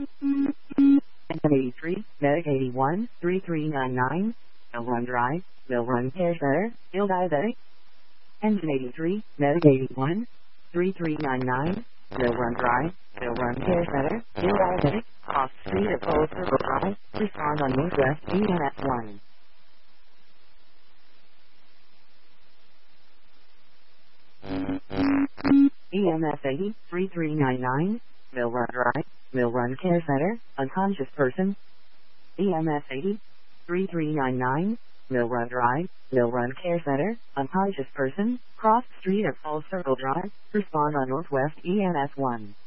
Engine 83, Medic 81, 3399, Mill Run Drive, Mill Run Care Center, Diabetic. Engine 83, Medic 81, 3399, Mill Run Drive, Mill Run Care Center, Diabetic, Cross Street at Old Circle Drive, respond on Northwest EMS 1. EMS 80, 3399, Mill Run Drive, Mill Run Care Center, unconscious person. EMS 80, 3399, Mill Run Drive, Mill Run Care Center, unconscious person, cross street at Full Circle Drive, respond on Northwest EMS 1.